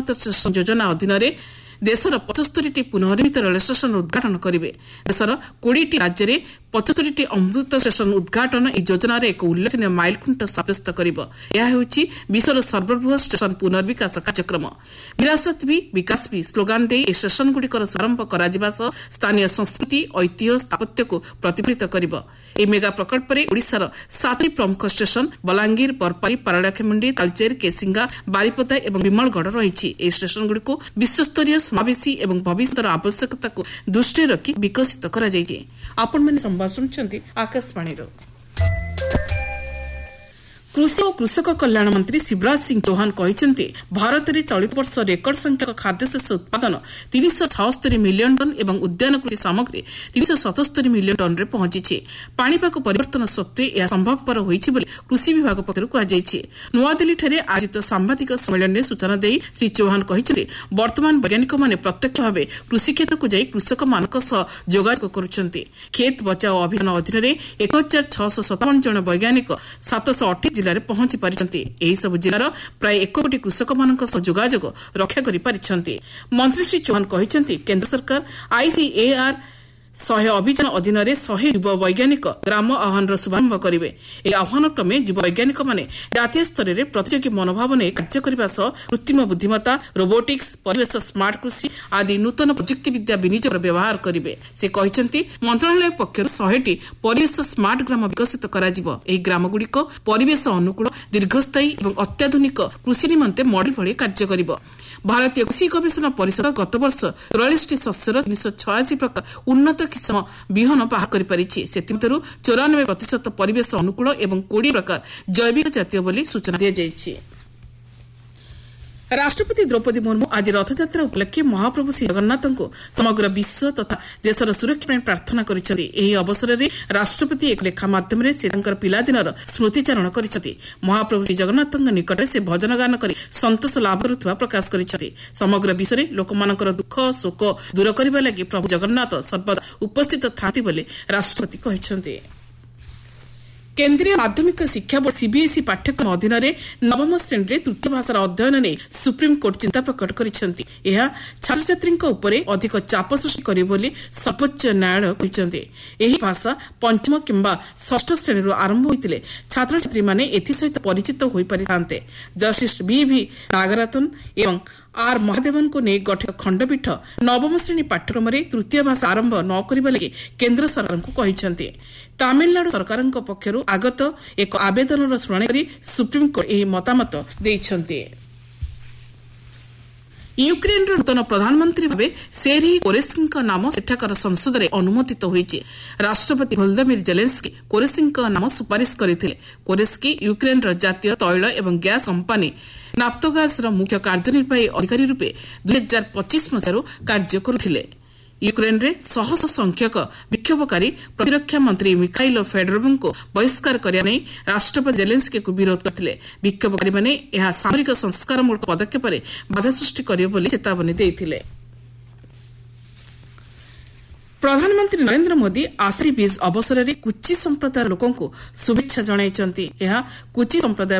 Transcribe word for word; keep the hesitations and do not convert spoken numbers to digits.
Bharat station ଯୋଜନା ଅଧୀନରେ ଦେଶର ପଞ୍ଚସ୍ତରୀଟି ପୁନଃନିର୍ମିତ ରେଳ ଷ୍ଟେସନ ଉଦ୍ଘାଟନ କରିବେ। ଦେଶର କୋଡ଼ିଏଟି ରାଜ୍ୟରେ ପଞ୍ଚସ୍ତରୀଟି ଅମୃତ ଷ୍ଟେସନ ଉଦ୍ଘାଟନ ଏହି ଯୋଜନାର ଏକ ଉଲ୍ଲେଖନୀୟ ମାଇଲଖୁଣ୍ଟ ସାବ୍ୟସ୍ତ କରିବ। ଏହା ହେଉଛି ବିଶ୍ୱର ସର୍ବବୃହତ୍ ଷ୍ଟେସନ ପୁନର୍ବିକାଶ କାର୍ଯ୍ୟକ୍ରମ। ବିରାସତ ଭି ବିକାଶ ଭି ସ୍ଲୋଗାନ ଦେଇ ଏହି ଷ୍ଟେସନଗୁଡ଼ିକର ଶୁଭାରମ୍ଭ କରାଯିବା ସହ ସ୍ଥାନୀୟ ସଂସ୍କୃତି ଐତିହ୍ୟ ସ୍ଥାପତ୍ୟକୁ ପ୍ରତିଫଳିତ କରିବ। ଏହି ମେଗା ପ୍ରକଳ୍ପରେ ଓଡ଼ିଶାର ସାତଟି ପ୍ରମୁଖ ଷ୍ଟେସନ ବଲାଙ୍ଗୀର ବରପାଲି ପାରଳାଖେମୁଣ୍ଡି ତାଳଚେର କେସିଙ୍ଗା ବାରିପଦା ଏବଂ ବିମଳଗଡ଼ ରହିଛି। ଏହି ଷ୍ଟେସନଗୁଡ଼ିକୁ ବିଶ୍ୱସ୍ତରୀୟ ସମାବେଶୀ ଏବଂ ଭବିଷ୍ୟତର ଆବଶ୍ୟକତାକୁ ଦୃଷ୍ଟିରେ ରଖି ବିକଶିତ କରାଯାଇଛି। ଆପଣମାନେ ସମ୍ବାଦ ଶୁଣୁଛନ୍ତି ଆକାଶବାଣୀର। କୃଷି ଓ କୃଷକ କଲ୍ୟାଣ ମନ୍ତ୍ରୀ ଶିବରାଜ ସିଂ ଚୌହାନ କହିଛନ୍ତି ଭାରତରେ ଚଳିତ ବର୍ଷ ରେକର୍ଡ ସଂଖ୍ୟକ ଖାଦ୍ୟଶସ୍ୟ ଉତ୍ପାଦନ ତିନିଶହ ଛଅସ୍ତରୀ ମିଲିୟନ ଟନ୍ ଏବଂ ଉଦ୍ୟାନ କୃଷି ସାମଗ୍ରୀ ତିନିଶହ ସତସ୍ତରୀ ମିଲିୟନ ଟନ୍ରେ ପହଞ୍ଚିଛି। ପାଣିପାଗ ପରିବର୍ତ୍ତନ ସତ୍ତ୍ୱେ ଏହା ସମ୍ଭବପର ହୋଇଛି ବୋଲି କୃଷି ବିଭାଗ ପକ୍ଷରୁ କୁହାଯାଇଛି। ନୂଆଦିଲ୍ଲୀଠାରେ ଆୟୋଜିତ ସାମ୍ବାଦିକ ସମ୍ମିଳନୀରେ ସୂଚନା ଦେଇ ଶ୍ରୀ ଚୌହାନ କହିଛନ୍ତି ବର୍ତ୍ତମାନ ବୈଜ୍ଞାନିକମାନେ ପ୍ରତ୍ୟକ୍ଷ ଭାବେ କୃଷିକ୍ଷେତ୍ରକୁ ଯାଇ କୃଷକମାନଙ୍କ ସହ ଯୋଗାଯୋଗ କରୁଛନ୍ତି। ଖେତ ବଚାଓ ଅଭିଯାନ ଅଧୀନରେ ଏକ ହଜାର ଛଅଶହ ସତାବନ ଜଣ ବୈଜ୍ଞାନିକ ସାତଶହ ଅଠେଇଶ ଜିଲ୍ଲାରେ ପହଞ୍ଚି ପାରିଛନ୍ତି। ଏହିସବୁ ଜିଲ୍ଲାର ପ୍ରାୟ ଏକ କୋଟି କୃଷକମାନଙ୍କ ସହ ଯୋଗାଯୋଗ ରକ୍ଷା କରିପାରିଛନ୍ତି। ମନ୍ତ୍ରୀ ଶ୍ରୀ ଚୌହାନ କହିଛନ୍ତି କେନ୍ଦ୍ର ସରକାର ଆଇସିଏଆର୍ ଶହେ ଅଭିଯାନ ଅଧୀନରେ ଶହେ ଯୁବ ବୈଜ୍ଞାନିକ ଗ୍ରାମ ଆହ୍ୱାନର ଶୁଭାରମ୍ଭ କରିବେ। ଏହି ଆହ୍ୱାନ କ୍ରମେ ଯୁବ ବୈଜ୍ଞାନିକମାନେ ଜାତୀୟ ସ୍ତରରେ ପ୍ରତିଯୋଗୀ ମନୋଭାବ ନେଇ କାର୍ଯ୍ୟ କରିବା ସହ କୃତ୍ରିମ ବୁଦ୍ଧିମତ୍ତା ରୋବୋଟିକ୍ସ ପରିବେଶ ସ୍ମାର୍ଟ କୃଷି ଆଦି ନୂତନ ପ୍ରଯୁକ୍ତିବିଦ୍ୟା ବିନିଯୋଗର ବ୍ୟବହାର କରିବେ। ସେ କହିଛନ୍ତି ମନ୍ତ୍ରଣାଳୟ ପକ୍ଷରୁ ଶହେଟି ପରିବେଶ ସ୍ମାର୍ଟ ଗ୍ରାମ ବିକଶିତ କରାଯିବ। ଏହି ଗ୍ରାମଗୁଡ଼ିକ ପରିବେଶ ଅନୁକୂଳ ଦୀର୍ଘସ୍ଥାୟୀ ଏବଂ ଅତ୍ୟାଧୁନିକ କୃଷି ନିମନ୍ତେ ମଡେଲ ଭଳି କାର୍ଯ୍ୟ କରିବ। ଭାରତୀୟ କୃଷି ଗବେଷଣା ପରିଷଦ ଗତବର୍ଷ ଚଉରାଳିଶଟି ଶସ୍ୟର ତିନିଶହ ଛୟାଅଶୀ ପ୍ରକାର ଉନ୍ନତ କିସମ ବିହନ ବାହାର କରିପାରିଛି। ସେଥିମଧ୍ୟରୁ ଚଉରାନବେ ପ୍ରତିଶତ ପରିବେଶ ଅନୁକୂଳ ଏବଂ କୋଡ଼ିଏ ପ୍ରକାର ଜୈବିକ ଜାତୀୟ ବୋଲି ସୂଚନା ଦିଆଯାଇଛି। ରାଷ୍ଟ୍ରପତି ଦ୍ରୌପଦୀ ମୁର୍ମୁ ଆଜି ରଥଯାତ୍ରା ଉପଲକ୍ଷେ ମହାପ୍ରଭୁ ଶ୍ରୀ ଜଗନ୍ନାଥଙ୍କୁ ସମଗ୍ର ବିଶ୍ୱ ତଥା ଦେଶର ସୁରକ୍ଷା ପାଇଁ ପ୍ରାର୍ଥନା କରିଛନ୍ତି। ଏହି ଅବସରରେ ରାଷ୍ଟ୍ରପତି ଏକ ଲେଖା ମାଧ୍ୟମରେ ସେ ତାଙ୍କର ପିଲାଦିନର ସ୍ମୃତିଚାରଣ କରିଛନ୍ତି। ମହାପ୍ରଭୁ ଶ୍ରୀ ଜଗନ୍ନାଥଙ୍କ ନିକଟରେ ସେ ଭଜନ ଗାନ କରି ସନ୍ତୋଷ ଲାଭ କରୁଥିବା ପ୍ରକାଶ କରିଛନ୍ତି। ସମଗ୍ର ବିଶ୍ୱରେ ଲୋକମାନଙ୍କର ଦୁଃଖ ଶୋକ ଦୂର କରିବା ଲାଗି ପ୍ରଭୁ ଜଗନ୍ନାଥ ସର୍ବଦା ଉପସ୍ଥିତ ଥାନ୍ତି ବୋଲି ରାଷ୍ଟ୍ରପତି କହିଛନ୍ତି। କେନ୍ଦ୍ରୀୟ ମାଧ୍ୟମିକ ଶିକ୍ଷା ବୋର୍ଡ ସିବିଏସ୍ଇ ପାଠ୍ୟକ୍ରମ ଅଧୀନରେ ନବମ ଶ୍ରେଣୀରେ ତୃତୀୟ ଭାଷାର ଅଧ୍ୟୟନ ନେଇ ସୁପ୍ରିମକୋର୍ଟ ଚିନ୍ତା ପ୍ରକଟ କରିଛନ୍ତି। ଏହା ଛାତ୍ରଛାତ୍ରୀଙ୍କ ଉପରେ ଅଧିକ ଚାପ ସୃଷ୍ଟି କରିବ ବୋଲି ସର୍ବୋଚ୍ଚ ନ୍ୟାୟାଳୟ କହିଛନ୍ତି। ଏହି ଭାଷା ପଞ୍ଚମ କିମ୍ବା ଷଷ୍ଠ ଶ୍ରେଣୀରୁ ଆରମ୍ଭ ହୋଇଥିଲେ ଛାତ୍ରଛାତ୍ରୀମାନେ ଏଥିସହିତ ପରିଚିତ ହୋଇପାରିଥାନ୍ତେ। ଜଷ୍ଟିସ୍ ବି ଭି ନାଗରାଥନ ଏବଂ ଆର୍ ମହାଦେବନଙ୍କୁ ନେଇ ଗଠିତ ଖଣ୍ଡପୀଠ ନବମ ଶ୍ରେଣୀ ପାଠ୍ୟକ୍ରମରେ ତୃତୀୟ ଭାଷା ଆରମ୍ଭ ନ କରିବା ଲାଗି କେନ୍ଦ୍ର ସରକାରଙ୍କୁ କହିଛନ୍ତି। ତାମିଲନାଡୁ ସରକାରଙ୍କ ପକ୍ଷରୁ ଆଗତ ଏକ ଆବେଦନର ଶୁଣାଣି କରି ସୁପ୍ରିମକୋର୍ଟ ଏହି ମତାମତ ଦେଇଛନ୍ତି। ୟୁକ୍ରେନ୍ର ନୂତନ ପ୍ରଧାନମନ୍ତ୍ରୀ ଭାବେ ସେର୍ହି କୋରେସ୍କିଙ୍କ ନାମ ସେଠାକାର ସଂସଦରେ ଅନୁମୋଦିତ ହୋଇଛି। ରାଷ୍ଟ୍ରପତି ଭୋଲଦମିର ଜେଲେନ୍ସ୍କି କୋରେସ୍କିଙ୍କ ନାମ ସୁପାରିଶ କରିଥିଲେ। କୋରେସ୍କି ୟୁକ୍ରେନ୍ର ଜାତୀୟ ତୈଳ ଏବଂ ଗ୍ୟାସ୍ କମ୍ପାନୀ ନାଫ୍ତୋଗାଜ୍ର ମୁଖ୍ୟ କାର୍ଯ୍ୟନିର୍ବାହୀ ଅଧିକାରୀ ରୂପେ ଦୁଇ ହଜାର ପଚିଶ ମସିହାରୁ କାର୍ଯ୍ୟ କରୁଥିଲେ। ୟୁକ୍ରେନ୍ରେ ଶହ ଶହ ସଂଖ୍ୟକ ବିକ୍ଷୋଭକାରୀ ପ୍ରତିରକ୍ଷା ମନ୍ତ୍ରୀ ମିଖାଇଲୋ ଫେଡୋରୋଭଙ୍କୁ ବହିଷ୍କାର କରିବା ନେଇ ରାଷ୍ଟ୍ରପତି ଜେଲେନ୍ସ୍କିଙ୍କୁ ବିରୋଧ କରିଥିଲେ। ବିକ୍ଷୋଭକାରୀମାନେ ଏହା ସାମରିକ ସଂସ୍କାରମୂଳକ ପଦକ୍ଷେପରେ ବାଧା ସୃଷ୍ଟି କରିବ ବୋଲି ଚେତାବନୀ ଦେଇଥିଲେ। ପ୍ରଧାନମନ୍ତ୍ରୀ ନରେନ୍ଦ୍ର ମୋଦି ଆଷାଢ଼ୀ ବିଜ୍ ଅବସରରେ କୁଚି ସମ୍ପ୍ରଦାୟର ଲୋକଙ୍କୁ ଶୁଭେଚ୍ଛା ଜଣାଇଛନ୍ତି। ଏହା କୁଚି ସମ୍ପ୍ରଦାୟ